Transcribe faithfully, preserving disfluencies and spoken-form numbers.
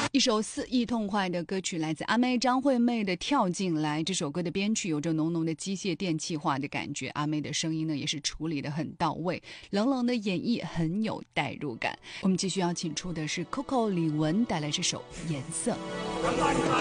一首肆意痛快的歌曲来自阿妹张惠妹的《跳进来》，这首歌的编曲有着浓浓的机械电气化的感觉，阿妹的声音呢也是处理得很到位，冷冷的演绎很有代入感。我们继续要请出的是 Coco 李玟带来这首《颜色》。